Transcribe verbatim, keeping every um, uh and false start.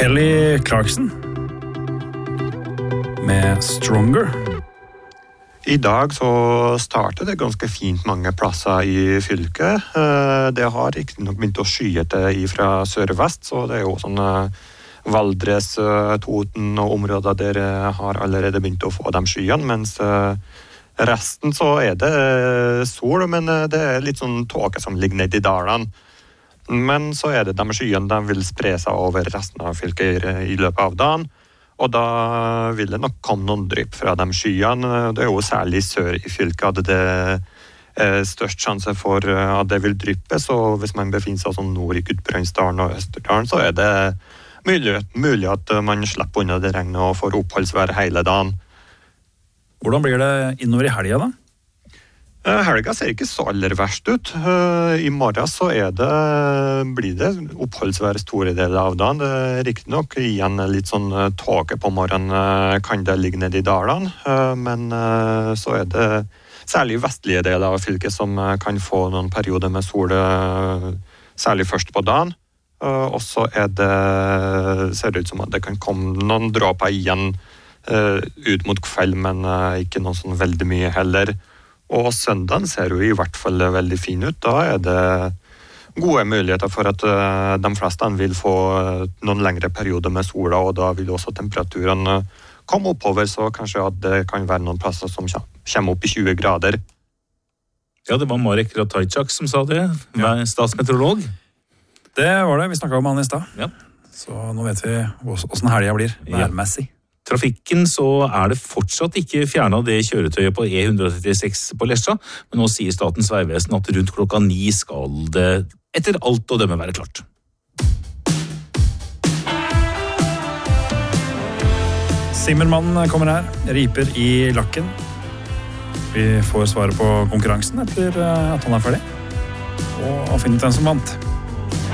Kelly Clarkson med Stronger. I dag så starter det ganske fint mange plasser i fylket. Det har ikke nok begynt å skyete fra sør-vest, så det er jo sånn Valdres, Toten og områder der har allerede begynt å få de skyene, mens resten så er det sol, men det er litt sånn tåke som ligger ned i dalene. Men så er det de skyene, de vil spre seg over resten av fylket i løpet av dagen, og da vil det nok komme noen drypp fra de skyene. Det er jo særlig sør i fylket at det er størst sjanse for at det vil dryppe, så hvis man befinner seg sånn nord i Gudbrandsdalen og Østerdalen, så er det mulig, mulig at man slipper unna det regnet og får oppholdsvær hele dagen. Hvordan blir det innover i helga da? Helga ser ikke så aller verst ut. I morgen så er det, blir det oppholdsvær store deler av dagen. Det er riktig nok igjen litt sånn tåke på morgenen kan det ligge ned i dalene, men så er det særlig vestlige deler av fylket som kan få noen perioder med sol, særlig først på dagen. Og så er det, ser det ut som at det kan komme noen dråper igjen ut mot kveld, men ikke noe sånn veldig mye heller. Og søndagen ser jo i hvert fall veldig fin ut. Da er det gode muligheter for at de fleste vil få noen lengre perioder med sola, og da vil også temperaturene komme oppover, så kanskje at det kan være noen plasser som kommer opp i tjue grader. Ja, det var Marek Ratajczak som sa det, statsmeteorolog. Det var det, vi snakket om han i sted. Ja. Så nå vet vi hvordan helgen blir, værmessig. Trafikken så er det fortsatt ikke fjernet det kjøretøyet på E ett trettiseks på Lesja, men nå sier Statens Vegvesen at rundt klokka ni skal det etter alt å dømme være klart. Simmermannen kommer her, riper i lakken. Vi får svare på konkurransen etter at han er ferdig, og finne ut hvem som vant.